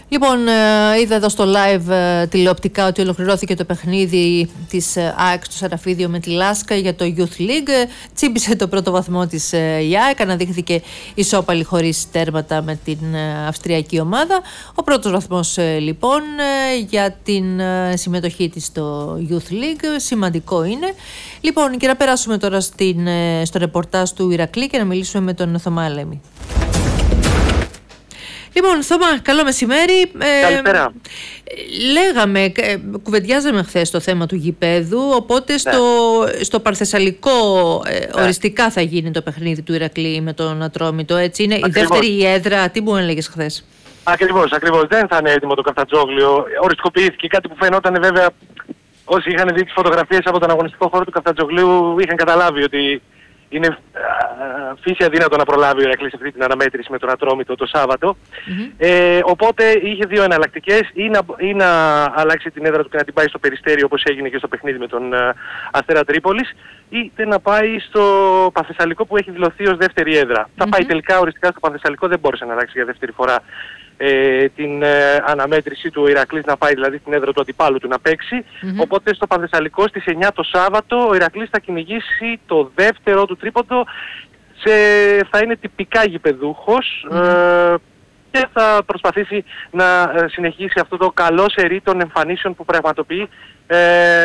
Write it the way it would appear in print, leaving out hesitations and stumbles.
Λοιπόν, είδα εδώ στο live τηλεοπτικά ότι ολοκληρώθηκε το παιχνίδι της ΑΕΚ στο Σαραφίδιο με τη Λάσκα για το Youth League. Τσίμπησε το πρώτο βαθμό της η ΑΕΚ, αναδείχθηκε ισόπαλη χωρίς τέρματα με την αυστριακή ομάδα. Ο πρώτος βαθμός λοιπόν για την συμμετοχή της στο Youth League, σημαντικό είναι. Λοιπόν, και να περάσουμε τώρα στο ρεπορτάζ του Ηρακλή και να μιλήσουμε με τον Θωμά Λέμι. Λοιπόν, Θωμά, καλό μεσημέρι. Καλησπέρα. Λέγαμε, κουβεντιάζαμε χθες το θέμα του γηπέδου, οπότε στο Παρθεσσαλικό οριστικά θα γίνει το παιχνίδι του Ηρακλή με τον Ατρόμητο, έτσι είναι? Ακριβώς. Η δεύτερη έδρα, τι μου έλεγες χθες? Ακριβώς. Δεν θα είναι έτοιμο το Καφτατζόγλιο. Οριστικοποιήθηκε κάτι που φαινόταν βέβαια. Όσοι είχαν δει τις φωτογραφίες από τον αγωνιστικό χώρο του Καφτατζογλίου είχαν καταλάβει ότι είναι φύση αδύνατο να προλάβει ο Ηρακλής αυτή την αναμέτρηση με τον Ατρόμητο το Σάββατο. Οπότε είχε δύο εναλλακτικές: ή να αλλάξει την έδρα του και να την πάει στο Περιστέρι όπως έγινε και στο παιχνίδι με τον Αστέρα Τρίπολης, είτε να πάει στο Πανθεσσαλικό που έχει δηλωθεί ως δεύτερη έδρα. Θα πάει τελικά οριστικά στο Πανθεσσαλικό, δεν μπόρεσε να αλλάξει για δεύτερη φορά την αναμέτρηση του Ηρακλής, να πάει δηλαδή την έδρα του αντιπάλου του να παίξει. Οπότε στο Πανθεσσαλικό στις 9 το Σάββατο ο Ηρακλής θα κυνηγήσει το δεύτερο του τρίποντο, θα είναι τυπικά γηπεδούχος και θα προσπαθήσει να συνεχίσει αυτό το καλό σερί των εμφανίσεων που πραγματοποιεί